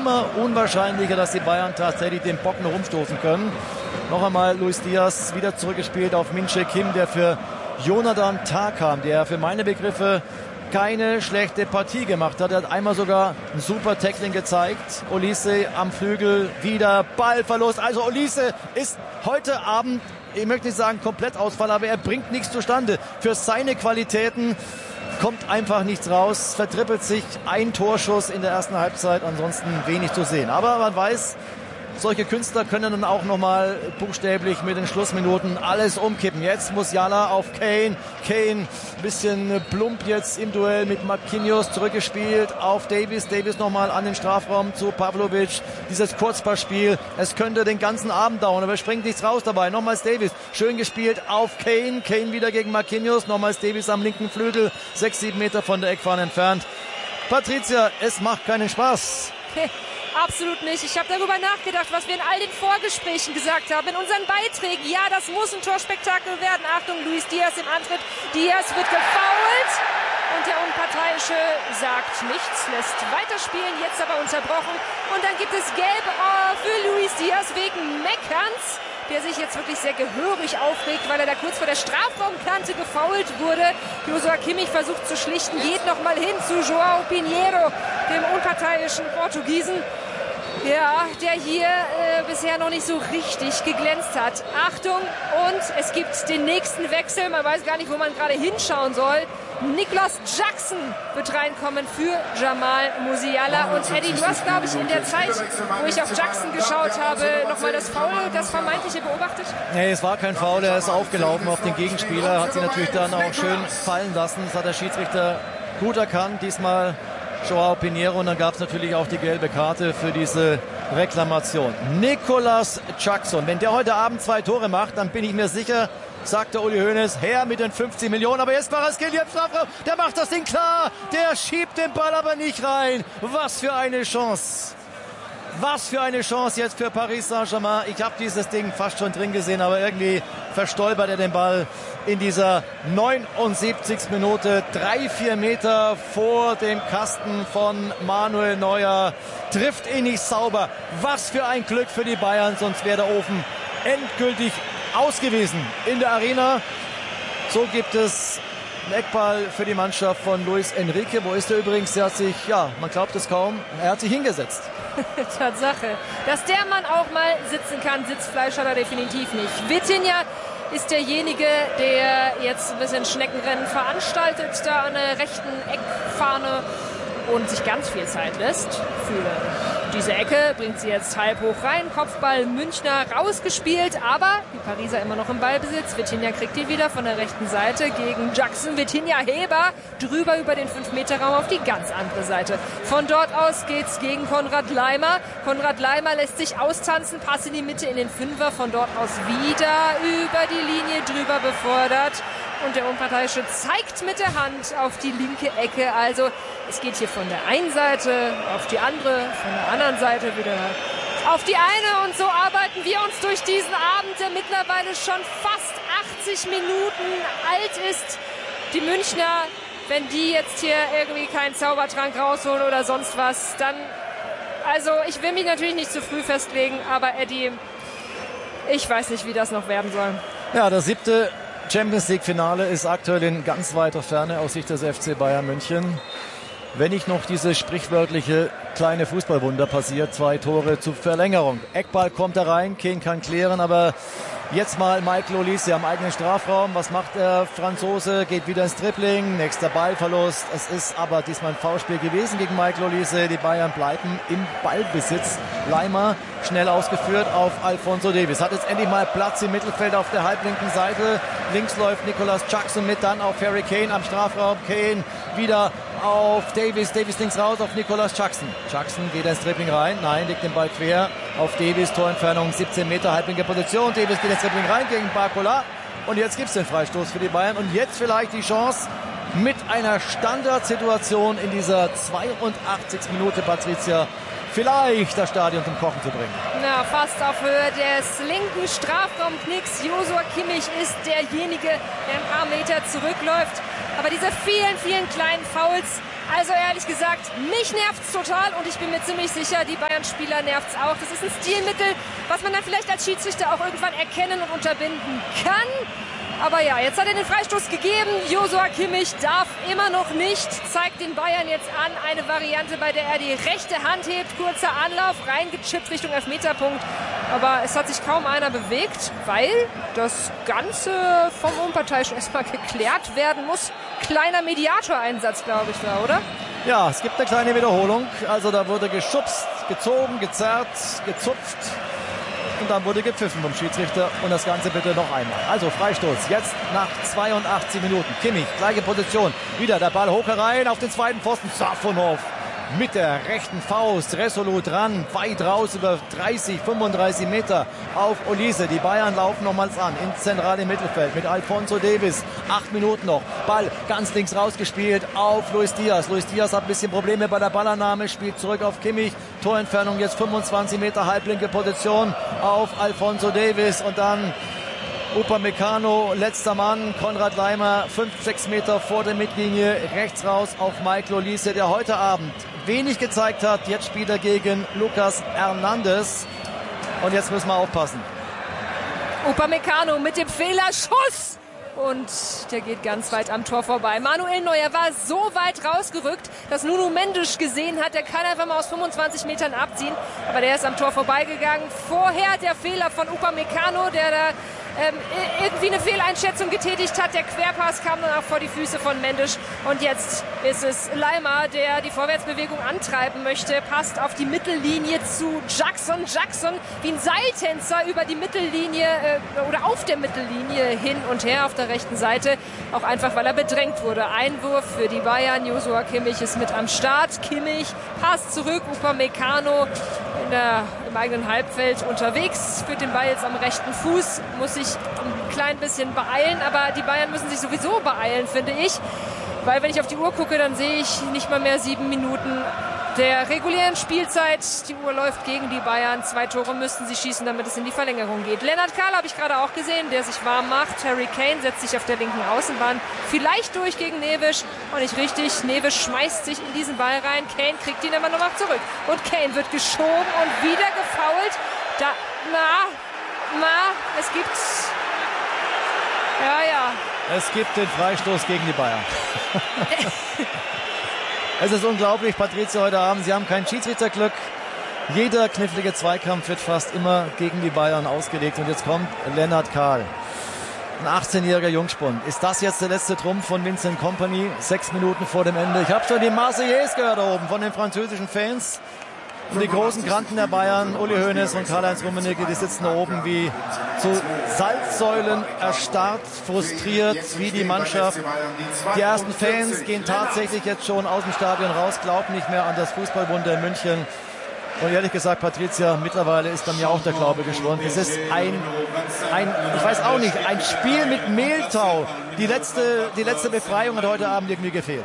immer unwahrscheinlicher, dass die Bayern tatsächlich den Bock noch umstoßen können. Noch einmal Luis Diaz wieder zurückgespielt auf Min-Jae Kim, der für Jonathan Tah kam, der für meine Begriffe keine schlechte Partie gemacht hat. Er hat einmal sogar ein super Tackling gezeigt. Olise am Flügel, wieder Ballverlust. Also Olise ist heute Abend, ich möchte nicht sagen Komplettausfall, aber er bringt nichts zustande. Für seine Qualitäten kommt einfach nichts raus, vertrippelt sich, ein Torschuss in der ersten Halbzeit, ansonsten wenig zu sehen. Aber man weiß, solche Künstler können dann auch nochmal buchstäblich mit den Schlussminuten alles umkippen. Jetzt muss Jala auf Kane. Kane ein bisschen plump jetzt im Duell mit Marquinhos zurückgespielt auf Davies. Davies nochmal an den Strafraum zu Pavlovic. Dieses Kurzpassspiel, es könnte den ganzen Abend dauern, aber es springt nichts raus dabei. Nochmals Davies, schön gespielt auf Kane. Kane wieder gegen Marquinhos. Nochmals Davies am linken Flügel, 6-7 Meter von der Eckfahne entfernt. Patricia, es macht keinen Spaß. Absolut nicht. Ich habe darüber nachgedacht, was wir in all den Vorgesprächen gesagt haben, in unseren Beiträgen. Ja, das muss ein Torspektakel werden. Achtung, Luis Diaz im Antritt. Diaz wird gefoult. Und der Unparteiische sagt nichts, lässt weiterspielen, jetzt aber unterbrochen. Und dann gibt es Gelb für Luis Diaz wegen Meckerns, der sich jetzt wirklich sehr gehörig aufregt, weil er da kurz vor der Strafraumkante gefoult wurde. Joshua Kimmich versucht zu schlichten, geht nochmal hin zu João Pinheiro, dem unparteiischen Portugiesen. Ja, der hier bisher noch nicht so richtig geglänzt hat. Achtung, und es gibt den nächsten Wechsel. Man weiß gar nicht, wo man gerade hinschauen soll. Nicolas Jackson wird reinkommen für Jamal Musiala. Und Eddie, du hast, glaube ich, in der Zeit, wo ich auf Jackson geschaut habe, nochmal das Foul, das vermeintliche beobachtet? Nee, es war kein Foul. Er ist aufgelaufen auf den Gegenspieler. Hat sie natürlich dann auch schön fallen lassen. Das hat der Schiedsrichter gut erkannt. Diesmal João Pinheiro, und dann gab es natürlich auch die gelbe Karte für diese Reklamation. Nicolas Jackson, wenn der heute Abend 2 Tore macht, dann bin ich mir sicher, sagt der Uli Hoeneß, her mit den 50 Millionen. Aber jetzt Kvaratskhelia im Strafraum, der macht das Ding klar, der schiebt den Ball aber nicht rein. Was für eine Chance. Was für eine Chance jetzt für Paris Saint-Germain. Ich habe dieses Ding fast schon drin gesehen, aber irgendwie verstolpert er den Ball in dieser 79. Minute. 3-4 Meter vor dem Kasten von Manuel Neuer. Trifft ihn nicht sauber. Was für ein Glück für die Bayern, sonst wäre der Ofen endgültig ausgewiesen in der Arena. So gibt es einen Eckball für die Mannschaft von Luis Enrique. Wo ist er übrigens? Der hat sich, ja, man glaubt es kaum, er hat sich hingesetzt. Tatsache. Dass der Mann auch mal sitzen kann, Sitzfleisch hat er definitiv nicht. Vitinha ist derjenige, der jetzt ein bisschen Schneckenrennen veranstaltet, da an der rechten Eckfahne und sich ganz viel Zeit lässt für diese Ecke. Bringt sie jetzt halb hoch rein, Kopfball Münchner rausgespielt, aber die Pariser immer noch im Ballbesitz. Vitinha kriegt die wieder von der rechten Seite gegen Jackson. Vitinha Heber drüber über den 5-Meter-Raum auf die ganz andere Seite. Von dort aus geht's gegen Konrad Laimer. Konrad Laimer lässt sich austanzen, Pass in die Mitte in den Fünfer, von dort aus wieder über die Linie drüber befördert. Und der Unparteiische zeigt mit der Hand auf die linke Ecke. Also es geht hier von der einen Seite auf die andere, von der anderen Seite wieder auf die eine. Und so arbeiten wir uns durch diesen Abend, der mittlerweile schon fast 80 Minuten alt ist. Die Münchner, wenn die jetzt hier irgendwie keinen Zaubertrank rausholen oder sonst was, dann... Also ich will mich natürlich nicht zu früh festlegen, aber Eddie, ich weiß nicht, wie das noch werden soll. Ja, das 7. Champions-League-Finale ist aktuell in ganz weiter Ferne aus Sicht des FC Bayern München. Wenn nicht noch dieses sprichwörtliche kleine Fußballwunder passiert, 2 Tore zur Verlängerung. Eckball kommt da rein, Kane kann klären, aber jetzt mal Michael Olise am eigenen Strafraum. Was macht der Franzose? Geht wieder ins Dribbling, nächster Ballverlust. Es ist aber diesmal ein Foulspiel gewesen gegen Michael Olise. Die Bayern bleiben im Ballbesitz. Laimer schnell ausgeführt auf Alphonso Davies. Hat jetzt endlich mal Platz im Mittelfeld auf der halblinken Seite. Links läuft Nicolas Jackson mit, dann auf Harry Kane am Strafraum. Kane wieder auf Davies. Davies links raus auf Nicolas Jackson. Jackson geht ins Dribbling rein. Nein, legt den Ball quer auf Davies. Torentfernung 17 Meter, halblinke Position. Davies geht ins Dribbling rein gegen Barcola. Und jetzt gibt es den Freistoß für die Bayern. Und jetzt vielleicht die Chance, mit einer Standardsituation in dieser 82. Minute, Patricia, vielleicht das Stadion zum Kochen zu bringen. Ja, fast auf Höhe des linken Strafraumknicks. Joshua Kimmich ist derjenige, der ein paar Meter zurückläuft. Aber diese vielen, vielen kleinen Fouls Also ehrlich gesagt, mich nervt's total und ich bin mir ziemlich sicher, die Bayern-Spieler nervt's auch. Das ist ein Stilmittel, was man dann vielleicht als Schiedsrichter auch irgendwann erkennen und unterbinden kann. Aber ja, jetzt hat er den Freistoß gegeben. Joshua Kimmich darf immer noch nicht, zeigt den Bayern jetzt an. Eine Variante, bei der er die rechte Hand hebt. Kurzer Anlauf, reingechippt Richtung Elfmeterpunkt. Aber es hat sich kaum einer bewegt, weil das Ganze vom Unparteiischen erstmal geklärt werden muss. Kleiner Mediatoreinsatz, glaube ich, da, oder? Ja, es gibt eine kleine Wiederholung. Also da wurde geschubst, gezogen, gezerrt, gezupft. Und dann wurde gepfiffen vom Schiedsrichter und das Ganze bitte noch einmal. Also Freistoß, jetzt nach 82 Minuten. Kimmich, gleiche Position, wieder der Ball hoch herein auf den zweiten Pfosten. Safonov mit der rechten Faust, resolut ran, weit raus über 30, 35 Meter auf Olise. Die Bayern laufen nochmals an ins zentrale Mittelfeld mit Alphonso Davies. 8 Minuten noch, Ball ganz links rausgespielt auf Luis Diaz. Luis Diaz hat ein bisschen Probleme bei der Ballannahme, spielt zurück auf Kimmich. Torentfernung jetzt 25 Meter, halblinke Position auf Alphonso Davies und dann Upamecano, letzter Mann, Konrad Laimer, 5-6 Meter vor der Mittellinie, rechts raus auf Michael Olise, der heute Abend wenig gezeigt hat. Jetzt spielt er gegen Lucas Hernandez und jetzt müssen wir aufpassen. Upamecano mit dem Fehlerschuss. Und der geht ganz weit am Tor vorbei. Manuel Neuer war so weit rausgerückt, dass Nuno Mendes gesehen hat, der kann einfach mal aus 25 Metern abziehen. Aber der ist am Tor vorbeigegangen. Vorher der Fehler von Upamecano, der da irgendwie eine Fehleinschätzung getätigt hat. Der Querpass kam dann auch vor die Füße von Mendes. Und jetzt ist es Laimer, der die Vorwärtsbewegung antreiben möchte. Passt auf die Mittellinie zu Jackson. Jackson wie ein Seiltänzer über die Mittellinie oder auf der Mittellinie hin und her auf der rechten Seite. Auch einfach, weil er bedrängt wurde. Einwurf für die Bayern. Joshua Kimmich ist mit am Start. Kimmich passt zurück. Upamecano im eigenen Halbfeld unterwegs. Führt den Ball jetzt am rechten Fuß. Muss sich ein klein bisschen beeilen. Aber die Bayern müssen sich sowieso beeilen, finde ich. Weil wenn ich auf die Uhr gucke, dann sehe ich nicht mal mehr 7 Minuten der regulären Spielzeit. Die Uhr läuft gegen die Bayern. 2 Tore müssten sie schießen, damit es in die Verlängerung geht. Lennart Kahl habe ich gerade auch gesehen, der sich warm macht. Harry Kane setzt sich auf der linken Außenbahn vielleicht durch gegen Neves. Auch nicht richtig. Neves schmeißt sich in diesen Ball rein. Kane kriegt ihn aber nochmal zurück. Und Kane wird geschoben und wieder gefoult. Es gibt... Ja. Es gibt den Freistoß gegen die Bayern. Es ist unglaublich, Patrizia, heute Abend. Sie haben kein Schiedsrichterglück. Jeder knifflige Zweikampf wird fast immer gegen die Bayern ausgelegt. Und jetzt kommt Lennart Kahl. Ein 18-jähriger Jungspund. Ist das jetzt der letzte Trumpf von Vincent Kompany? 6 Minuten vor dem Ende. Ich habe schon die Marseillaise gehört da oben von den französischen Fans. Und die großen Kranten der Bayern, Uli Hoeneß und Karl-Heinz Rummenigge, die sitzen da oben wie zu Salzsäulen erstarrt, frustriert, wie die Mannschaft. Die ersten Fans gehen tatsächlich jetzt schon aus dem Stadion raus, glauben nicht mehr an das Fußballwunder in München. Und ehrlich gesagt, Patrizia, mittlerweile ist bei mir auch der Glaube geschwunden. Es ist ich weiß auch nicht, ein Spiel mit Mehltau. Die letzte Befreiung hat heute Abend irgendwie gefehlt.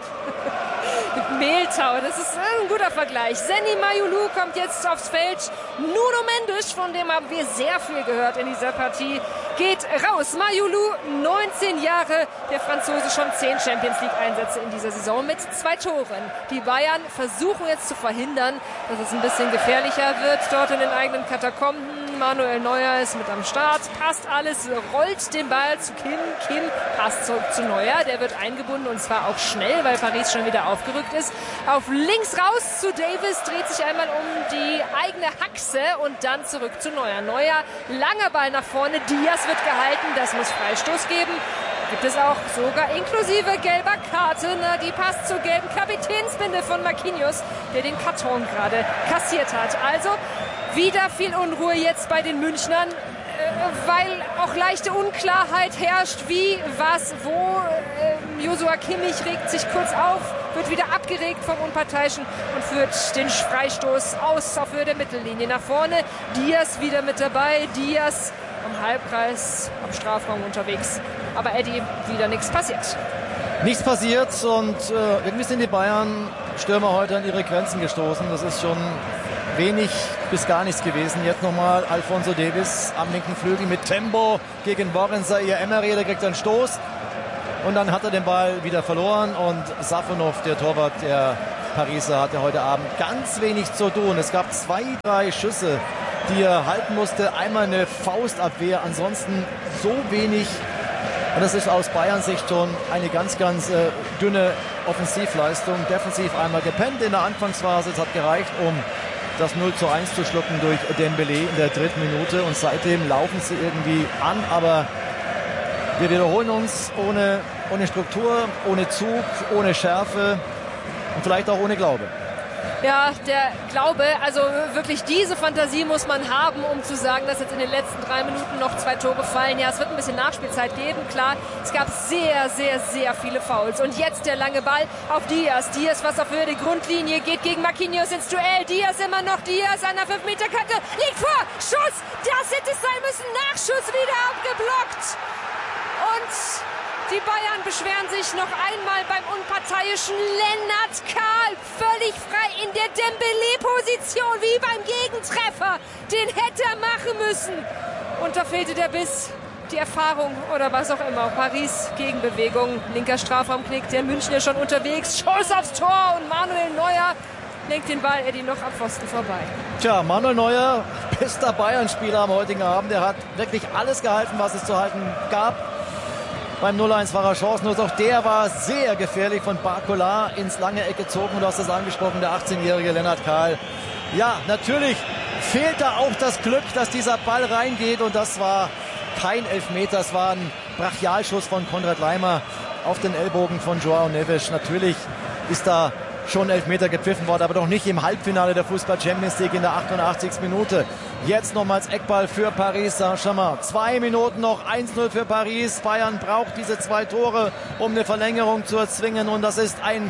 Mehltau, das ist ein guter Vergleich. Seny Mayulu kommt jetzt aufs Feld. Nuno Mendes, von dem haben wir sehr viel gehört in dieser Partie, geht raus. Mayulu, 19 Jahre, der Franzose schon 10 Champions-League-Einsätze in dieser Saison mit 2 Toren. Die Bayern versuchen jetzt zu verhindern, dass es ein bisschen gefährlicher wird dort in den eigenen Katakomben. Manuel Neuer ist mit am Start, passt alles, rollt den Ball zu Kim. Kim passt zurück zu Neuer, der wird eingebunden und zwar auch schnell, weil Paris schon wieder aufgerückt ist. Auf links raus zu Davies, dreht sich einmal um die eigene Achse und dann zurück zu Neuer. Neuer, langer Ball nach vorne, Diaz wird gehalten, das muss Freistoß geben. Gibt es auch sogar inklusive gelber Karte. Die passt zur gelben Kapitänsbinde von Marquinhos, der den Karton gerade kassiert hat. Also wieder viel Unruhe jetzt bei den Münchnern, weil auch leichte Unklarheit herrscht, wie, was, wo. Joshua Kimmich regt sich kurz auf, wird wieder abgeregt vom Unparteiischen und führt den Freistoß aus auf Höhe der Mittellinie nach vorne. Diaz wieder mit dabei, Diaz am Halbkreis, am Strafraum unterwegs. Aber Eddie, wieder nichts passiert. Nichts passiert und irgendwie sind die Bayern-Stürmer heute an ihre Grenzen gestoßen. Das ist schon wenig bis gar nichts gewesen. Jetzt nochmal Alphonso Davies am linken Flügel mit Tempo gegen Warren Zaïre-Emery. Der kriegt einen Stoß. Und dann hat er den Ball wieder verloren und Safonov, der Torwart der Pariser, hatte heute Abend ganz wenig zu tun. Es gab 2, 3 Schüsse, die er halten musste. Einmal eine Faustabwehr, ansonsten so wenig. Und das ist aus Bayern Sicht schon eine ganz, ganz dünne Offensivleistung. Defensiv einmal gepennt in der Anfangsphase. Es hat gereicht, um das 0:1 zu schlucken durch Dembélé in der 3. Minute. Und seitdem laufen sie irgendwie an, aber wir wiederholen uns ohne Struktur, ohne Zug, ohne Schärfe und vielleicht auch ohne Glaube. Ja, der Glaube, also wirklich diese Fantasie muss man haben, um zu sagen, dass jetzt in den letzten 3 Minuten noch 2 Tore fallen. Ja, es wird ein bisschen Nachspielzeit geben, klar. Es gab sehr, sehr, sehr viele Fouls. Und jetzt der lange Ball auf Diaz. Diaz, was auf Höhe der Grundlinie, geht gegen Marquinhos ins Duell. Diaz immer noch, Diaz an der 5-Meter-Kante, liegt vor, Schuss, das hätte es sein müssen, Nachschuss wieder abgeblockt. Und die Bayern beschweren sich noch einmal beim unparteiischen Lennart Kahl. Völlig frei in der Dembélé-Position, wie beim Gegentreffer. Den hätte er machen müssen. Und da fehlte der Biss, die Erfahrung oder was auch immer. Paris Gegenbewegung, linker Strafraumknick, der Münchner schon unterwegs. Schuss aufs Tor und Manuel Neuer lenkt den Ball Eddie noch am Pfosten vorbei. Tja, Manuel Neuer, bester Bayern-Spieler am heutigen Abend. Er hat wirklich alles gehalten, was es zu halten gab. Beim 0:1 war er chancenlos. Auch der war sehr gefährlich von Barcola ins lange Eck gezogen. Du hast es angesprochen, der 18-jährige Lennart Kahl. Ja, natürlich fehlt da auch das Glück, dass dieser Ball reingeht. Und das war kein Elfmeter. Es war ein Brachialschuss von Konrad Laimer auf den Ellbogen von João Neves. Natürlich ist da schon Elfmeter gepfiffen worden, aber doch nicht im Halbfinale der Fußball-Champions League in der 88. Minute. Jetzt nochmals Eckball für Paris Saint-Germain. 2 Minuten noch, 1:0 für Paris. Bayern braucht diese 2 Tore, um eine Verlängerung zu erzwingen. Und das ist ein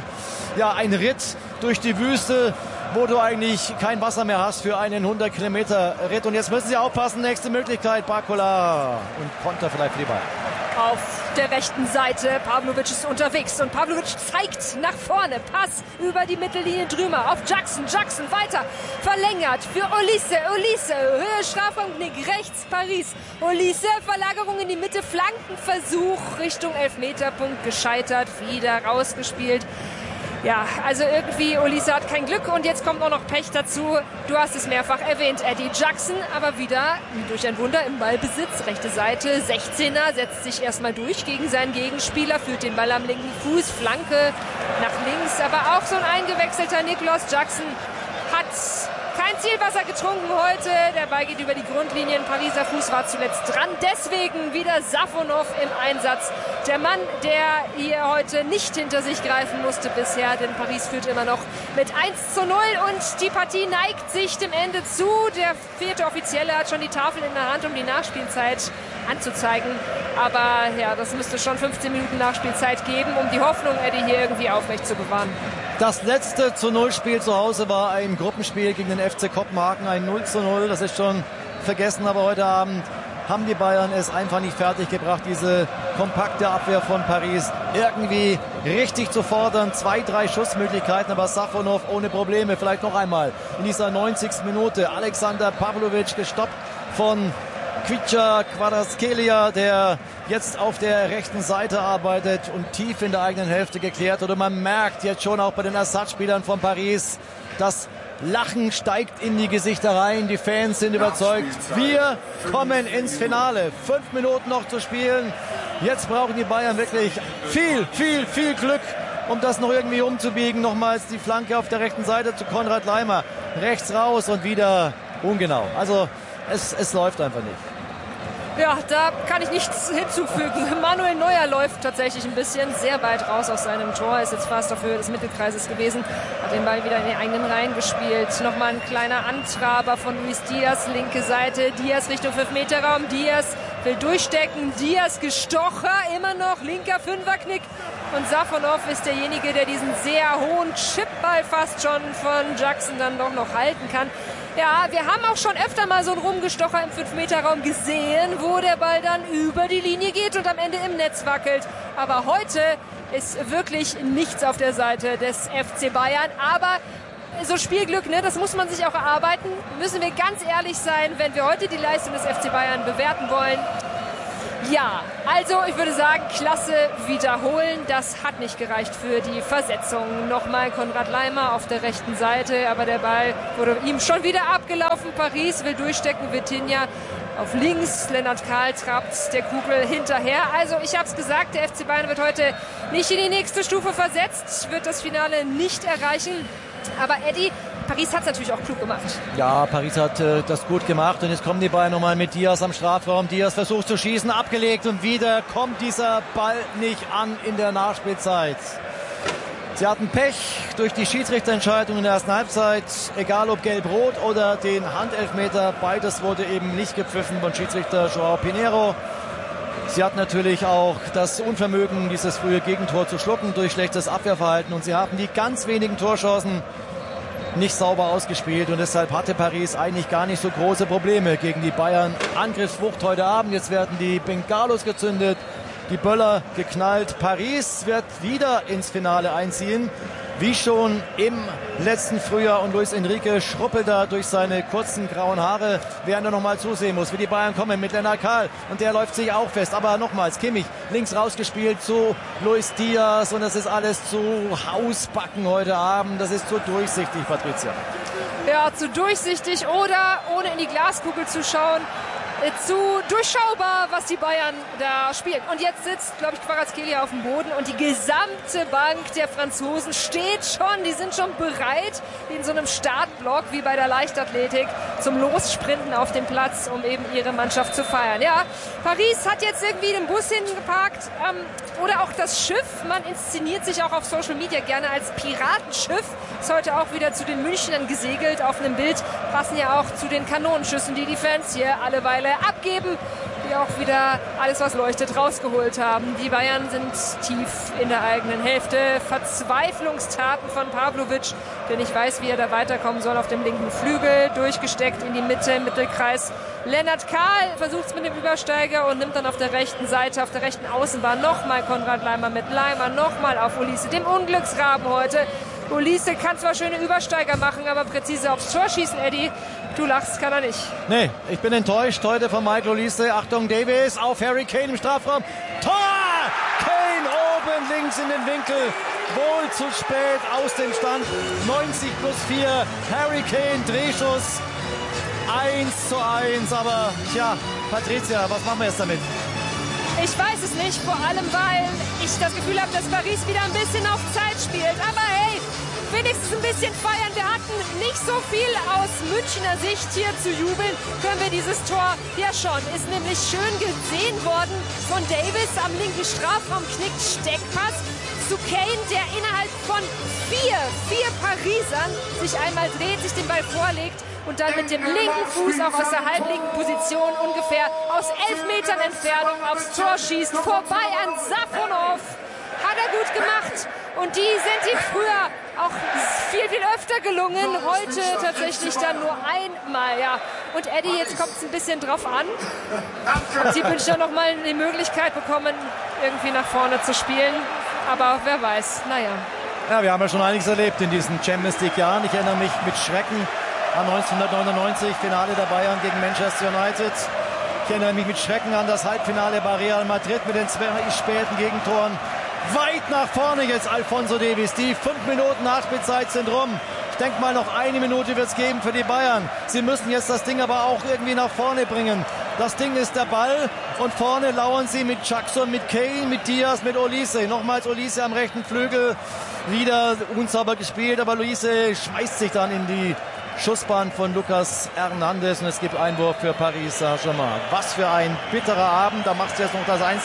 Ritt durch die Wüste, wo du eigentlich kein Wasser mehr hast für einen 100-Kilometer-Ritt. Und jetzt müssen sie aufpassen, nächste Möglichkeit, Barcola. Und Konter vielleicht für die Bayern. Auf der rechten Seite, Pavlovic ist unterwegs und Pavlovic zeigt nach vorne, Pass über die Mittellinie drüber auf Jackson, Jackson weiter, verlängert für Olise, Höhe Strafraumknick, rechts Paris, Olise, Verlagerung in die Mitte, Flankenversuch Richtung Elfmeterpunkt gescheitert, wieder rausgespielt. Ja, also irgendwie, Olise hat kein Glück und jetzt kommt auch noch Pech dazu. Du hast es mehrfach erwähnt, Eddie Jackson, aber wieder durch ein Wunder im Ballbesitz. Rechte Seite, 16er, setzt sich erstmal durch gegen seinen Gegenspieler, führt den Ball am linken Fuß, Flanke nach links. Aber auch so ein eingewechselter Nicolas Jackson hat kein Zielwasser getrunken heute. Der Ball geht über die Grundlinie. Ein Pariser Fuß war zuletzt dran. Deswegen wieder Safonov im Einsatz. Der Mann, der hier heute nicht hinter sich greifen musste bisher, denn Paris führt immer noch mit 1:0 und die Partie neigt sich dem Ende zu. Der 4. Offizielle hat schon die Tafel in der Hand, um die Nachspielzeit anzuzeigen. Aber ja, das müsste schon 15 Minuten Nachspielzeit geben, um die Hoffnung, Eddie, hier irgendwie aufrecht zu bewahren. Das letzte 0:0-Spiel zu Hause war ein Gruppenspiel gegen den FC Kopenhagen, ein 0:0. Das ist schon vergessen, aber heute Abend haben die Bayern es einfach nicht fertig gebracht, diese kompakte Abwehr von Paris irgendwie richtig zu fordern. 2, 3 Schussmöglichkeiten, aber Safonov ohne Probleme. Vielleicht noch einmal in dieser 90. Minute. Alexander Pavlovic gestoppt von Kvicha Kvaratskhelia, der jetzt auf der rechten Seite arbeitet und tief in der eigenen Hälfte geklärt. Oder man merkt jetzt schon auch bei den Ersatzspielern von Paris, das Lachen steigt in die Gesichter rein. Die Fans sind überzeugt. Wir kommen ins Finale. 5 Minuten noch zu spielen. Jetzt brauchen die Bayern wirklich viel, viel, viel Glück, um das noch irgendwie umzubiegen. Nochmals die Flanke auf der rechten Seite zu Konrad Laimer. Rechts raus und wieder ungenau. Also es läuft einfach nicht. Ja, da kann ich nichts hinzufügen. Manuel Neuer läuft tatsächlich ein bisschen sehr weit raus aus seinem Tor. Ist jetzt fast auf Höhe des Mittelkreises gewesen. Hat den Ball wieder in die eigenen Reihen gespielt. Nochmal ein kleiner Antraber von Luis Diaz. Linke Seite. Diaz Richtung 5-Meter-Raum. Diaz will durchstecken. Diaz gestocher. Immer noch linker Fünferknick. Und Safonov ist derjenige, der diesen sehr hohen Chipball fast schon von Jackson dann doch noch halten kann. Ja, wir haben auch schon öfter mal so einen Rumgestocher im 5-Meter-Raum gesehen, wo der Ball dann über die Linie geht und am Ende im Netz wackelt. Aber heute ist wirklich nichts auf der Seite des FC Bayern. Aber so Spielglück, ne, das muss man sich auch erarbeiten. Müssen wir ganz ehrlich sein, wenn wir heute die Leistung des FC Bayern bewerten wollen. Ja, also ich würde sagen, klasse wiederholen. Das hat nicht gereicht für die Versetzung. Nochmal Konrad Laimer auf der rechten Seite, aber der Ball wurde ihm schon wieder abgelaufen. Paris will durchstecken, Vitinha auf links. Lennart Kahl trabt der Kugel hinterher. Also ich habe es gesagt, der FC Bayern wird heute nicht in die nächste Stufe versetzt, wird das Finale nicht erreichen. Aber Eddie, Paris hat es natürlich auch klug gemacht. Ja, Paris hat das gut gemacht und jetzt kommen die Bayern nochmal mit Diaz am Strafraum. Diaz versucht zu schießen, abgelegt und wieder kommt dieser Ball nicht an in der Nachspielzeit. Sie hatten Pech durch die Schiedsrichterentscheidung in der ersten Halbzeit, egal ob gelb-rot oder den Handelfmeter, beides wurde eben nicht gepfiffen von Schiedsrichter João Pinheiro. Sie hatten natürlich auch das Unvermögen, dieses frühe Gegentor zu schlucken durch schlechtes Abwehrverhalten und sie haben die ganz wenigen Torchancen nicht sauber ausgespielt und deshalb hatte Paris eigentlich gar nicht so große Probleme gegen die Bayern. Angriffswucht heute Abend, jetzt werden die Bengalos gezündet, die Böller geknallt. Paris wird wieder ins Finale einziehen, wie schon im letzten Frühjahr und Luis Enrique schruppelt da durch seine kurzen grauen Haare, während er nochmal zusehen muss, wie die Bayern kommen mit Lennart Kahl und der läuft sich auch fest, aber nochmals Kimmich links rausgespielt zu Luis Diaz und das ist alles zu Hausbacken heute Abend, das ist zu durchsichtig, Patricia. Ja, zu durchsichtig oder ohne in die Glaskugel zu schauen, zu durchschaubar, was die Bayern da spielen. Und jetzt sitzt, glaube ich, Kvaratskhelia auf dem Boden und die gesamte Bank der Franzosen steht schon, die sind schon bereit in so einem Startblock wie bei der Leichtathletik zum Lossprinten auf dem Platz, um eben ihre Mannschaft zu feiern. Ja, Paris hat jetzt irgendwie den Bus hingeparkt oder auch das Schiff. Man inszeniert sich auch auf Social Media gerne als Piratenschiff. Ist heute auch wieder zu den Münchnern gesegelt. Auf einem Bild passen ja auch zu den Kanonenschüssen, die die Fans hier alle Weile abgeben, die auch wieder alles, was leuchtet, rausgeholt haben. Die Bayern sind tief in der eigenen Hälfte. Verzweiflungstaten von Pavlovic, der nicht weiß, wie er da weiterkommen soll, auf dem linken Flügel, durchgesteckt in die Mitte, im Mittelkreis. Lennart Kahl versucht es mit dem Übersteiger und nimmt dann auf der rechten Seite, auf der rechten Außenbahn nochmal Konrad Laimer mit Laimer, nochmal auf Olise, dem Unglücksraben heute. Olise kann zwar schöne Übersteiger machen, aber präzise aufs Tor schießen, Eddie. Du lachst, kann er nicht. Nee, ich bin enttäuscht heute von Michael Olise. Achtung, Davis auf Harry Kane im Strafraum. Tor! Kane oben links in den Winkel. Wohl zu spät aus dem Stand. 90+4. Harry Kane, Drehschuss. 1:1. Aber tja, Patricia, was machen wir jetzt damit? Ich weiß es nicht, vor allem weil ich das Gefühl habe, dass Paris wieder ein bisschen auf Zeit spielt. Aber hey, wenigstens ein bisschen feiern. Wir hatten nicht so viel aus Münchner Sicht hier zu jubeln. Können wir dieses Tor ja schon. Ist nämlich schön gesehen worden von Davis am linken Strafraum, knickt Steckpass zu Kane, der innerhalb von vier Parisern sich einmal dreht, sich den Ball vorlegt und dann mit dem linken Fuß auch aus der halblinken Position ungefähr aus 11 Metern Entfernung aufs Tor schießt. Vorbei an Safonov. Hat er gut gemacht. Und die sind ihm früher auch viel öfter gelungen. Heute tatsächlich dann nur einmal. Ja. Und Eddie, jetzt kommt es ein bisschen drauf an. Ob die Münchner noch mal die Möglichkeit bekommen, irgendwie nach vorne zu spielen. Aber wer weiß. Naja. Ja, wir haben ja schon einiges erlebt in diesen Champions League-Jahren. Ich erinnere mich mit Schrecken an 1999, Finale der Bayern gegen Manchester United. Ich erinnere mich mit Schrecken an das Halbfinale bei Real Madrid mit den 2 späten Gegentoren. Weit nach vorne jetzt Alphonso Davies. Die 5 Minuten Nachspielzeit sind rum. Ich denke mal, noch 1 Minute wird es geben für die Bayern. Sie müssen jetzt das Ding aber auch irgendwie nach vorne bringen. Das Ding ist der Ball und vorne lauern sie mit Jackson, mit Kane, mit Diaz, mit Olise. Nochmals Olise am rechten Flügel. Wieder unsauber gespielt, aber Olise schmeißt sich dann in die Schussbahn von Lucas Hernandez und es gibt Einwurf für Paris Saint-Germain. Was für ein bitterer Abend. Da macht es jetzt noch das 1:1.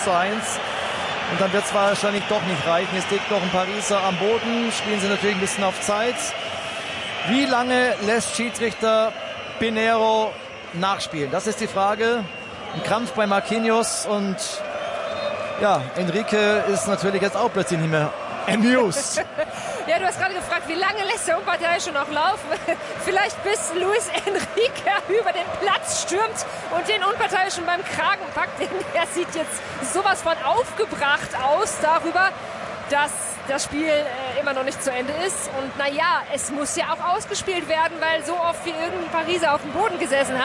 Und dann wird es wahrscheinlich doch nicht reichen. Es liegt noch ein Pariser am Boden. Spielen sie natürlich ein bisschen auf Zeit. Wie lange lässt Schiedsrichter Pinheiro nachspielen? Das ist die Frage. Ein Krampf bei Marquinhos. Und ja, Enrique ist natürlich jetzt auch plötzlich nicht mehr amused. Ja, du hast gerade gefragt, wie lange lässt der Unparteiische noch laufen? Vielleicht bis Luis Enrique über den Platz stürmt und den Unparteiischen beim Kragen packt. Denn er sieht jetzt sowas von aufgebracht aus darüber, dass das Spiel immer noch nicht zu Ende ist. Und naja, es muss ja auch ausgespielt werden, weil so oft wie irgendein Pariser auf dem Boden gesessen hat.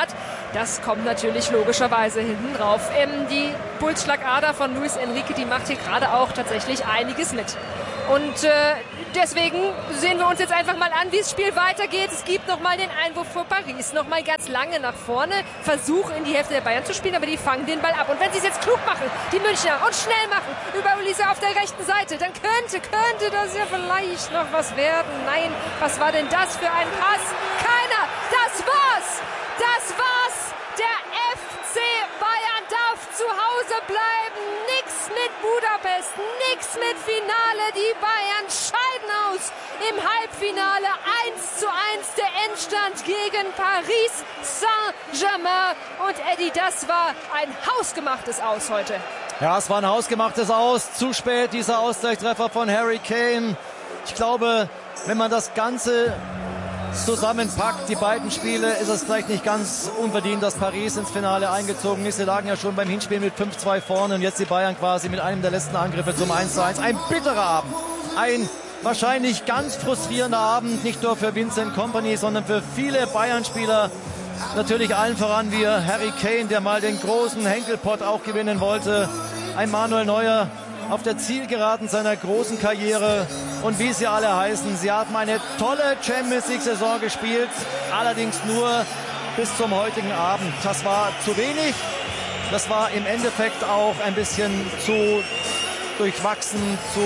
Das kommt natürlich logischerweise hinten drauf. Die Pulsschlagader von Luis Enrique, die macht hier gerade auch tatsächlich einiges mit. Und deswegen sehen wir uns jetzt einfach mal an, wie das Spiel weitergeht. Es gibt nochmal den Einwurf für Paris, nochmal ganz lange nach vorne. Versuch in die Hälfte der Bayern zu spielen, aber die fangen den Ball ab. Und wenn sie es jetzt klug machen, die Münchner, und schnell machen, über Olise auf der rechten Seite, dann könnte das ja vielleicht noch was werden. Nein, was war denn das für ein Pass? Keiner, das war's! Der FC Bayern darf zu Hause bleiben. Nix mit Budapest, nix mit Finale. Die Bayern scheiden aus im Halbfinale. 1:1 der Endstand gegen Paris Saint-Germain. Und Eddie, das war ein hausgemachtes Aus heute. Ja, es war ein hausgemachtes Aus. Zu spät dieser Ausgleichstreffer von Harry Kane. Ich glaube, wenn man das Ganze zusammenpackt, die beiden Spiele, ist es vielleicht nicht ganz unverdient, dass Paris ins Finale eingezogen ist. Sie lagen ja schon beim Hinspiel mit 5:2 vorne und jetzt die Bayern quasi mit einem der letzten Angriffe zum 1:1. Ein bitterer Abend. Ein wahrscheinlich ganz frustrierender Abend, nicht nur für Vincent Kompany, sondern für viele Bayern-Spieler. Natürlich allen voran wie Harry Kane, der mal den großen Henkelpott auch gewinnen wollte. Ein Manuel Neuer auf der Zielgeraden seiner großen Karriere. Und wie sie alle heißen, sie haben eine tolle Champions-League-Saison gespielt, allerdings nur bis zum heutigen Abend. Das war zu wenig, das war im Endeffekt auch ein bisschen zu durchwachsen,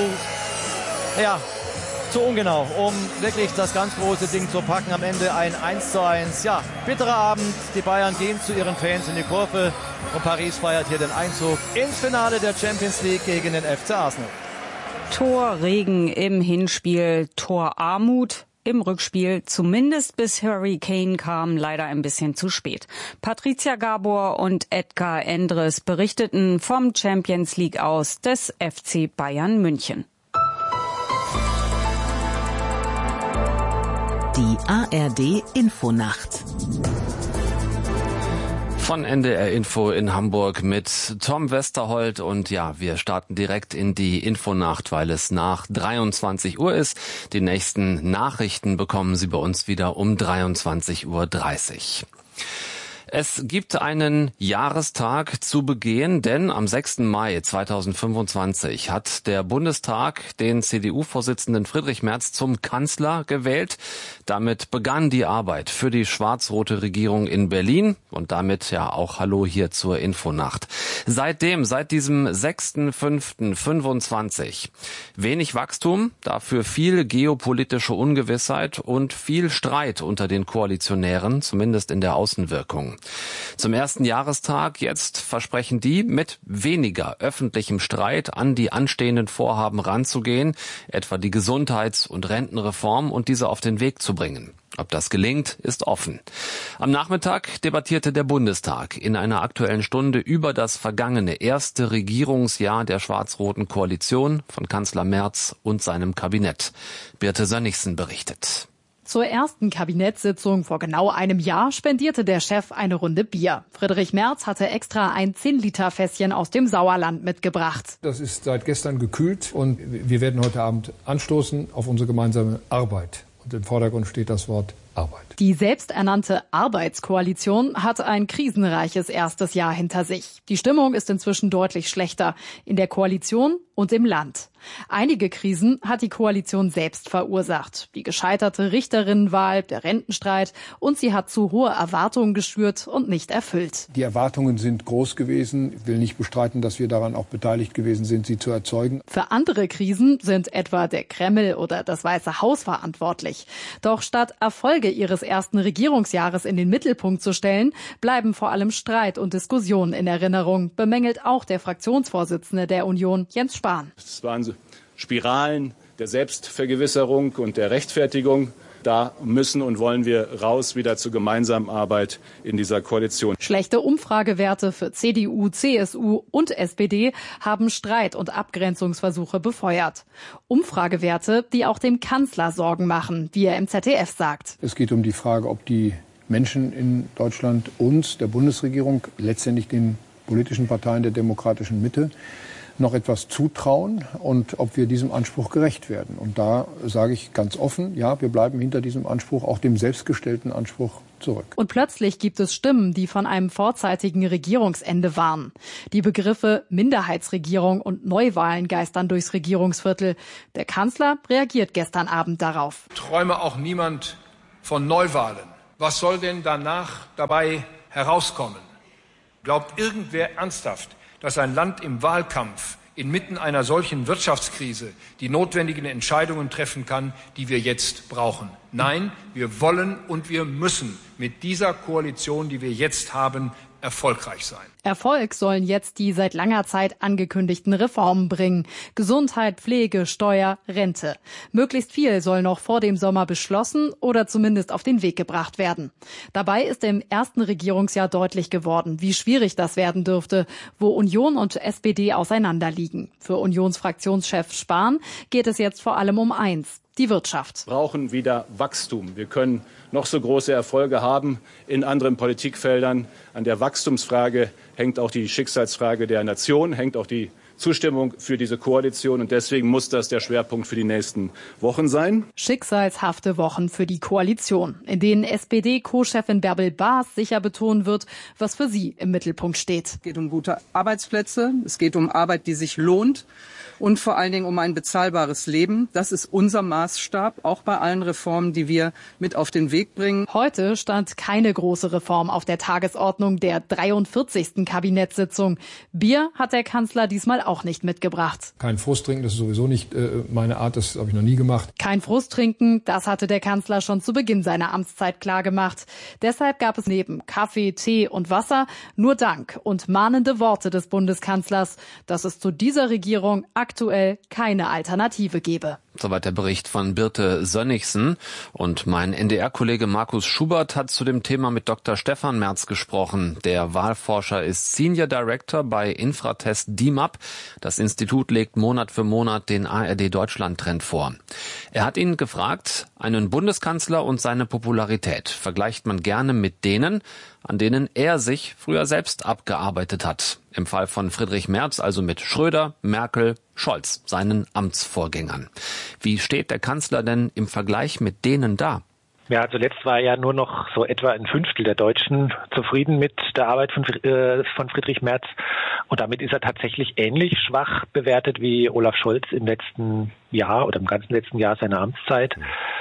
zu ungenau, um wirklich das ganz große Ding zu packen. Am Ende ein 1:1. Ja, bitterer Abend. Die Bayern gehen zu ihren Fans in die Kurve und Paris feiert hier den Einzug ins Finale der Champions League gegen den FC Arsenal. Torregen im Hinspiel, Torarmut im Rückspiel, zumindest bis Harry Kane kam, leider ein bisschen zu spät. Patricia Gabor und Edgar Endres berichteten vom Champions League Aus des FC Bayern München. Die ARD Infonacht. Von NDR Info in Hamburg mit Tom Westerholt und ja, wir starten direkt in die Infonacht, weil es nach 23 Uhr ist. Die nächsten Nachrichten bekommen Sie bei uns wieder um 23:30 Uhr. Es gibt einen Jahrestag zu begehen, denn am 6. Mai 2025 hat der Bundestag den CDU-Vorsitzenden Friedrich Merz zum Kanzler gewählt. Damit begann die Arbeit für die schwarz-rote Regierung in Berlin und damit ja auch Hallo hier zur Infonacht. Seit diesem 6.5.25 wenig Wachstum, dafür viel geopolitische Ungewissheit und viel Streit unter den Koalitionären, zumindest in der Außenwirkung. Zum ersten Jahrestag jetzt versprechen die, mit weniger öffentlichem Streit an die anstehenden Vorhaben ranzugehen, etwa die Gesundheits- und Rentenreform und diese auf den Weg zu bringen. Ob das gelingt, ist offen. Am Nachmittag debattierte der Bundestag in einer Aktuellen Stunde über das vergangene erste Regierungsjahr der schwarz-roten Koalition von Kanzler Merz und seinem Kabinett. Birte Sönnigsen berichtet. Zur ersten Kabinettssitzung vor genau einem Jahr spendierte der Chef eine Runde Bier. Friedrich Merz hatte extra ein 10-Liter-Fässchen aus dem Sauerland mitgebracht. Das ist seit gestern gekühlt und wir werden heute Abend anstoßen auf unsere gemeinsame Arbeit. Und im Vordergrund steht das Wort Arbeit. Die selbsternannte Arbeitskoalition hat ein krisenreiches erstes Jahr hinter sich. Die Stimmung ist inzwischen deutlich schlechter in der Koalition und im Land. Einige Krisen hat die Koalition selbst verursacht. Die gescheiterte Richterinnenwahl, der Rentenstreit und sie hat zu hohe Erwartungen geschürt und nicht erfüllt. Die Erwartungen sind groß gewesen. Ich will nicht bestreiten, dass wir daran auch beteiligt gewesen sind, sie zu erzeugen. Für andere Krisen sind etwa der Kreml oder das Weiße Haus verantwortlich. Doch statt Erfolge ihres ersten Regierungsjahres in den Mittelpunkt zu stellen, bleiben vor allem Streit und Diskussionen in Erinnerung, bemängelt auch der Fraktionsvorsitzende der Union, Jens Spahn. Es waren Spiralen der Selbstvergewisserung und der Rechtfertigung. Da müssen und wollen wir raus wieder zur gemeinsamen Arbeit in dieser Koalition. Schlechte Umfragewerte für CDU, CSU und SPD haben Streit und Abgrenzungsversuche befeuert. Umfragewerte, die auch dem Kanzler Sorgen machen, wie er im ZDF sagt. Es geht um die Frage, ob die Menschen in Deutschland uns, der Bundesregierung, letztendlich den politischen Parteien der demokratischen Mitte, noch etwas zutrauen und ob wir diesem Anspruch gerecht werden. Und da sage ich ganz offen, ja, wir bleiben hinter diesem Anspruch, auch dem selbstgestellten Anspruch, zurück. Und plötzlich gibt es Stimmen, die von einem vorzeitigen Regierungsende warnen. Die Begriffe Minderheitsregierung und Neuwahlen geistern durchs Regierungsviertel. Der Kanzler reagiert gestern Abend darauf. Träume auch niemand von Neuwahlen. Was soll denn danach dabei herauskommen? Glaubt irgendwer ernsthaft, dass ein Land im Wahlkampf inmitten einer solchen Wirtschaftskrise die notwendigen Entscheidungen treffen kann, die wir jetzt brauchen? Nein, wir wollen und wir müssen mit dieser Koalition, die wir jetzt haben, erfolgreich sein. Erfolg sollen jetzt die seit langer Zeit angekündigten Reformen bringen. Gesundheit, Pflege, Steuer, Rente. Möglichst viel soll noch vor dem Sommer beschlossen oder zumindest auf den Weg gebracht werden. Dabei ist im ersten Regierungsjahr deutlich geworden, wie schwierig das werden dürfte, wo Union und SPD auseinanderliegen. Für Unionsfraktionschef Spahn geht es jetzt vor allem um eins: die Wirtschaft. Wir brauchen wieder Wachstum. Wir können noch so große Erfolge haben in anderen Politikfeldern. An der Wachstumsfrage hängt auch die Schicksalsfrage der Nation, hängt auch die Zustimmung für diese Koalition. Und deswegen muss das der Schwerpunkt für die nächsten Wochen sein. Schicksalshafte Wochen für die Koalition, in denen SPD-Co-Chefin Bärbel Baas sicher betonen wird, was für sie im Mittelpunkt steht. Es geht um gute Arbeitsplätze, es geht um Arbeit, die sich lohnt. Und vor allen Dingen um ein bezahlbares Leben. Das ist unser Maßstab, auch bei allen Reformen, die wir mit auf den Weg bringen. Heute stand keine große Reform auf der Tagesordnung der 43. Kabinettssitzung. Bier hat der Kanzler diesmal auch nicht mitgebracht. Kein Frust trinken, das ist sowieso nicht meine Art, das habe ich noch nie gemacht. Kein Frust trinken, das hatte der Kanzler schon zu Beginn seiner Amtszeit klargemacht. Deshalb gab es neben Kaffee, Tee und Wasser nur Dank und mahnende Worte des Bundeskanzlers, dass es zu dieser Regierung aktuell keine Alternative gebe. Soweit der Bericht von Birte Sönnigsen. Und mein NDR-Kollege Markus Schubert hat zu dem Thema mit Dr. Stefan Merz gesprochen. Der Wahlforscher ist Senior Director bei Infratest DIMAP. Das Institut legt Monat für Monat den ARD-Deutschland-Trend vor. Er hat ihn gefragt, einen Bundeskanzler und seine Popularität vergleicht man gerne mit denen, an denen er sich früher selbst abgearbeitet hat. Im Fall von Friedrich Merz also mit Schröder, Merkel, Scholz, seinen Amtsvorgängern. Wie steht der Kanzler denn im Vergleich mit denen da? Ja, zuletzt war ja nur noch so etwa ein Fünftel der Deutschen zufrieden mit der Arbeit von Friedrich Merz. Und damit ist er tatsächlich ähnlich schwach bewertet wie Olaf Scholz im letzten Jahr oder im ganzen letzten Jahr seiner Amtszeit.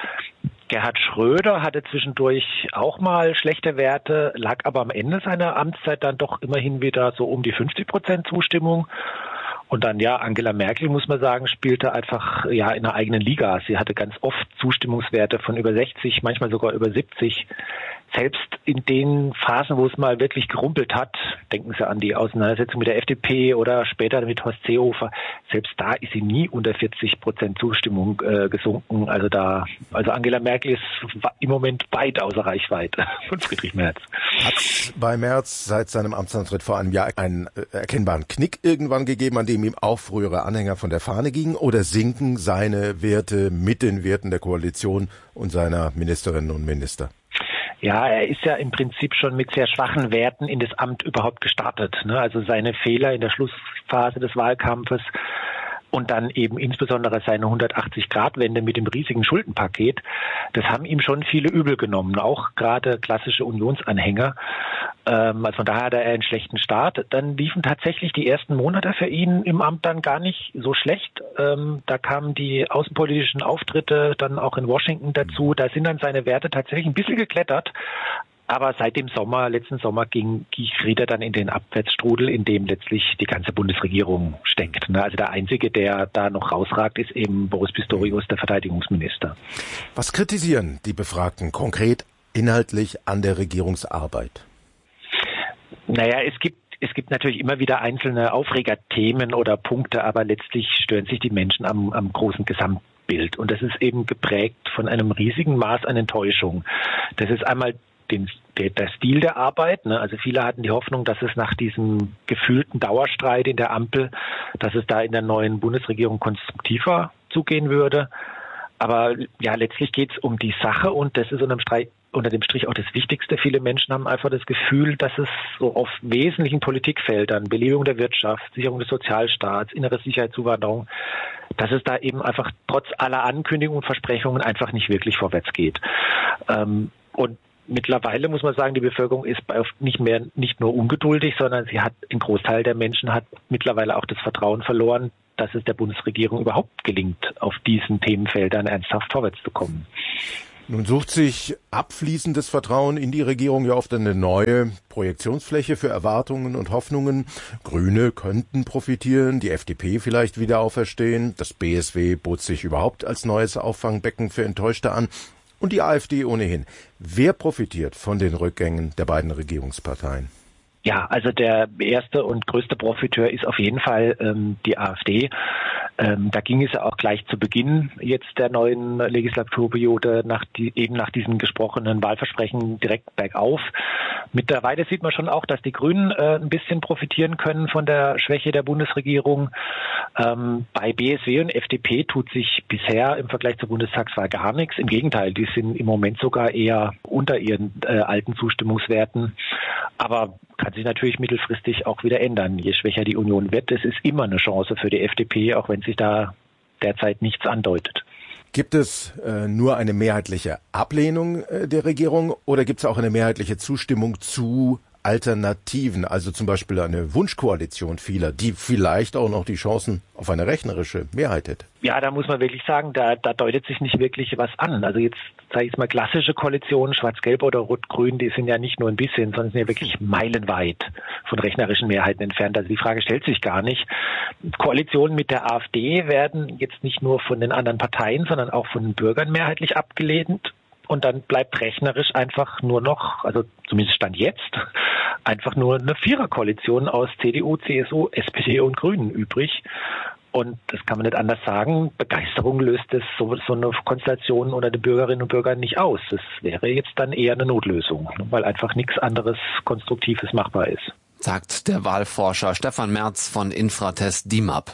Gerhard Schröder hatte zwischendurch auch mal schlechte Werte, lag aber am Ende seiner Amtszeit dann doch immerhin wieder so um die 50% Zustimmung. Und dann, ja, Angela Merkel, muss man sagen, spielte einfach in einer eigenen Liga. Sie hatte ganz oft Zustimmungswerte von über 60, manchmal sogar über 70. Selbst in den Phasen, wo es mal wirklich gerumpelt hat, denken Sie an die Auseinandersetzung mit der FDP oder später mit Horst Seehofer, selbst da ist sie nie unter 40% Zustimmung gesunken. Also Angela Merkel ist im Moment weit außer Reichweite von Friedrich Merz. Hat es bei Merz seit seinem Amtsantritt vor einem Jahr einen erkennbaren Knick irgendwann gegeben, an dem ihm auch frühere Anhänger von der Fahne gingen? Oder sinken seine Werte mit den Werten der Koalition und seiner Ministerinnen und Minister? Ja, er ist ja im Prinzip schon mit sehr schwachen Werten in das Amt überhaupt gestartet. Also seine Fehler in der Schlussphase des Wahlkampfes und dann eben insbesondere seine 180-Grad-Wende mit dem riesigen Schuldenpaket, das haben ihm schon viele übel genommen, auch gerade klassische Unionsanhänger. Also von daher hatte er einen schlechten Start. Dann liefen tatsächlich die ersten Monate für ihn im Amt dann gar nicht so schlecht. Da kamen die außenpolitischen Auftritte dann auch in Washington dazu. Da sind dann seine Werte tatsächlich ein bisschen geklettert. Aber seit dem letzten Sommer geriet er dann in den Abwärtsstrudel, in dem letztlich die ganze Bundesregierung steckt. Also der Einzige, der da noch rausragt, ist eben Boris Pistorius, der Verteidigungsminister. Was kritisieren die Befragten konkret inhaltlich an der Regierungsarbeit? Naja, es gibt natürlich immer wieder einzelne Aufregerthemen oder Punkte, aber letztlich stören sich die Menschen am großen Gesamtbild. Und das ist eben geprägt von einem riesigen Maß an Enttäuschung. Das ist einmal der Stil der Arbeit. Also viele hatten die Hoffnung, dass es nach diesem gefühlten Dauerstreit in der Ampel, dass es da in der neuen Bundesregierung konstruktiver zugehen würde. Aber ja, letztlich geht es um die Sache und das ist unterm Strich unter dem Strich auch das Wichtigste. Viele Menschen haben einfach das Gefühl, dass es so auf wesentlichen Politikfeldern, Belebung der Wirtschaft, Sicherung des Sozialstaats, innere Sicherheit, Zuwanderung, dass es da eben einfach trotz aller Ankündigungen und Versprechungen einfach nicht wirklich vorwärts geht. Und mittlerweile muss man sagen, die Bevölkerung ist nicht nur ungeduldig, sondern ein Großteil der Menschen hat mittlerweile auch das Vertrauen verloren, dass es der Bundesregierung überhaupt gelingt, auf diesen Themenfeldern ernsthaft vorwärts zu kommen. Nun sucht sich abfließendes Vertrauen in die Regierung ja oft eine neue Projektionsfläche für Erwartungen und Hoffnungen. Grüne könnten profitieren, die FDP vielleicht wieder auferstehen, das BSW bot sich überhaupt als neues Auffangbecken für Enttäuschte an und die AfD ohnehin. Wer profitiert von den Rückgängen der beiden Regierungsparteien? Ja, also der erste und größte Profiteur ist auf jeden Fall die AfD. Da ging es ja auch gleich zu Beginn jetzt der neuen Legislaturperiode nach diesen gesprochenen Wahlversprechen direkt bergauf. Mittlerweile sieht man schon auch, dass die Grünen ein bisschen profitieren können von der Schwäche der Bundesregierung. Bei BSW und FDP tut sich bisher im Vergleich zur Bundestagswahl gar nichts. Im Gegenteil, die sind im Moment sogar eher unter ihren alten Zustimmungswerten. Aber kann sich natürlich mittelfristig auch wieder ändern. Je schwächer die Union wird, es ist immer eine Chance für die FDP, auch wenn sich da derzeit nichts andeutet. Gibt es nur eine mehrheitliche Ablehnung der Regierung oder gibt es auch eine mehrheitliche Zustimmung zu Alternativen, also zum Beispiel eine Wunschkoalition vieler, die vielleicht auch noch die Chancen auf eine rechnerische Mehrheit hätte? Ja, da muss man wirklich sagen, da deutet sich nicht wirklich was an. Also jetzt sage ich mal, klassische Koalitionen, Schwarz-Gelb oder Rot-Grün, die sind ja nicht nur ein bisschen, sondern sind ja wirklich meilenweit von rechnerischen Mehrheiten entfernt. Also die Frage stellt sich gar nicht. Koalitionen mit der AfD werden jetzt nicht nur von den anderen Parteien, sondern auch von den Bürgern mehrheitlich abgelehnt. Und dann bleibt rechnerisch einfach nur noch, also zumindest Stand jetzt, einfach nur eine Viererkoalition aus CDU, CSU, SPD und Grünen übrig. Und das kann man nicht anders sagen. Begeisterung löst das so eine Konstellation unter den Bürgerinnen und Bürgern nicht aus. Das wäre jetzt dann eher eine Notlösung, weil einfach nichts anderes Konstruktives machbar ist. Sagt der Wahlforscher Stefan Merz von Infratest DIMAP.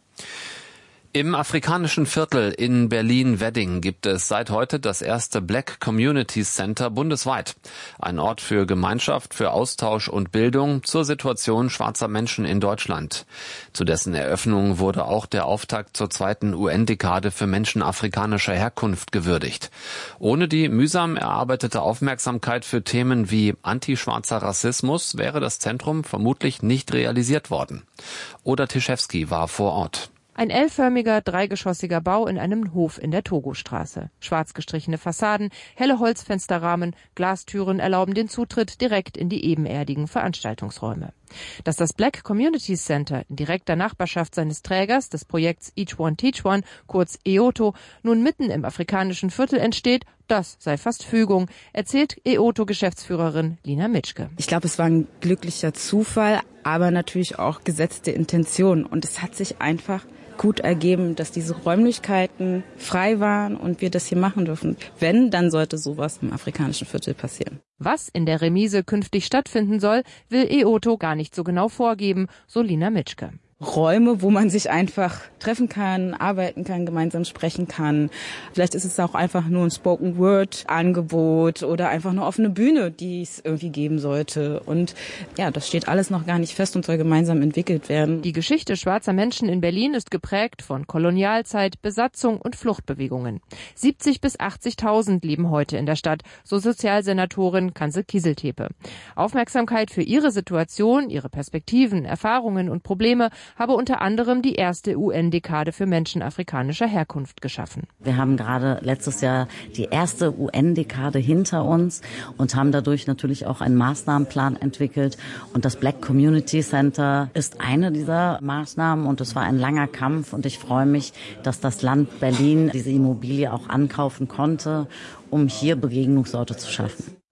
Im afrikanischen Viertel in Berlin-Wedding gibt es seit heute das erste Black Community Center bundesweit. Ein Ort für Gemeinschaft, für Austausch und Bildung zur Situation schwarzer Menschen in Deutschland. Zu dessen Eröffnung wurde auch der Auftakt zur 2. UN-Dekade für Menschen afrikanischer Herkunft gewürdigt. Ohne die mühsam erarbeitete Aufmerksamkeit für Themen wie antischwarzer Rassismus wäre das Zentrum vermutlich nicht realisiert worden. Oda Tischewski war vor Ort. Ein L-förmiger, dreigeschossiger Bau in einem Hof in der Togostraße. Schwarz gestrichene Fassaden, helle Holzfensterrahmen, Glastüren erlauben den Zutritt direkt in die ebenerdigen Veranstaltungsräume. Dass das Black Community Center in direkter Nachbarschaft seines Trägers, des Projekts Each One Teach One, kurz EOTO, nun mitten im afrikanischen Viertel entsteht, das sei fast Fügung, erzählt EOTO-Geschäftsführerin Lina Mitschke. Ich glaube, es war ein glücklicher Zufall, aber natürlich auch gesetzte Intention. Und es hat sich einfach gut ergeben, dass diese Räumlichkeiten frei waren und wir das hier machen dürfen. Wenn, dann sollte sowas im afrikanischen Viertel passieren. Was in der Remise künftig stattfinden soll, will EOTO gar nicht so genau vorgeben, so Lina Mitschke. Räume, wo man sich einfach treffen kann, arbeiten kann, gemeinsam sprechen kann. Vielleicht ist es auch einfach nur ein Spoken-Word-Angebot oder einfach eine offene Bühne, die es irgendwie geben sollte. Und ja, das steht alles noch gar nicht fest und soll gemeinsam entwickelt werden. Die Geschichte schwarzer Menschen in Berlin ist geprägt von Kolonialzeit, Besatzung und Fluchtbewegungen. 70.000 bis 80.000 leben heute in der Stadt, so Sozialsenatorin Kanse Kieseltepe. Aufmerksamkeit für ihre Situation, ihre Perspektiven, Erfahrungen und Probleme habe unter anderem die erste UN-Dekade für Menschen afrikanischer Herkunft geschaffen. Wir haben gerade letztes Jahr die erste UN-Dekade hinter uns und haben dadurch natürlich auch einen Maßnahmenplan entwickelt. Und das Black Community Center ist eine dieser Maßnahmen und es war ein langer Kampf und ich freue mich, dass das Land Berlin diese Immobilie auch ankaufen konnte, um hier Begegnungsorte zu schaffen.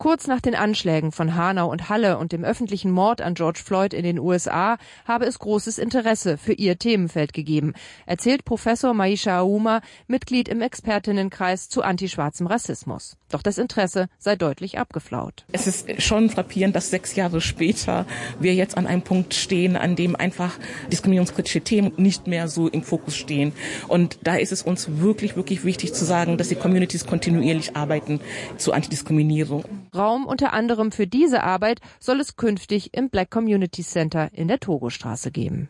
Kurz nach den Anschlägen von Hanau und Halle und dem öffentlichen Mord an George Floyd in den USA habe es großes Interesse für ihr Themenfeld gegeben, erzählt Professor Maisha Aouma, Mitglied im Expertinnenkreis zu antischwarzem Rassismus. Doch das Interesse sei deutlich abgeflaut. Es ist schon frappierend, dass 6 Jahre später wir jetzt an einem Punkt stehen, an dem einfach diskriminierungskritische Themen nicht mehr so im Fokus stehen. Und da ist es uns wirklich, wirklich wichtig zu sagen, dass die Communities kontinuierlich arbeiten zur Antidiskriminierung. Raum unter anderem für diese Arbeit soll es künftig im Black Community Center in der Togostraße geben.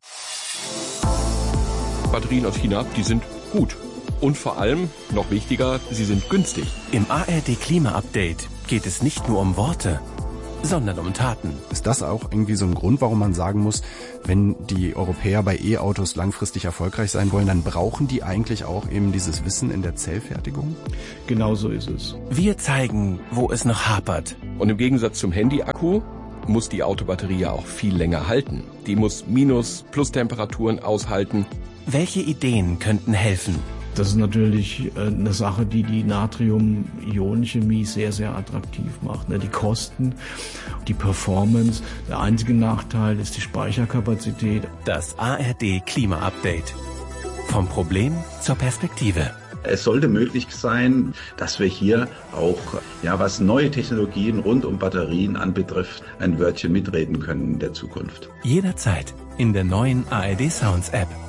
Batterien aus China, die sind gut. Und vor allem, noch wichtiger, sie sind günstig. Im ARD Klima-Update geht es nicht nur um Worte, sondern um Taten. Ist das auch irgendwie so ein Grund, warum man sagen muss, wenn die Europäer bei E-Autos langfristig erfolgreich sein wollen, dann brauchen die eigentlich auch eben dieses Wissen in der Zellfertigung? Genau so ist es. Wir zeigen, wo es noch hapert. Und im Gegensatz zum Handy-Akku muss die Autobatterie ja auch viel länger halten. Die muss Minus-, Plus-Temperaturen aushalten. Welche Ideen könnten helfen? Das ist natürlich eine Sache, die die Natrium-Ionen-Chemie sehr, sehr attraktiv macht. Die Kosten, die Performance. Der einzige Nachteil ist die Speicherkapazität. Das ARD Klima-Update. Vom Problem zur Perspektive. Es sollte möglich sein, dass wir hier auch, was neue Technologien rund um Batterien anbetrifft, ein Wörtchen mitreden können in der Zukunft. Jederzeit in der neuen ARD Sounds App.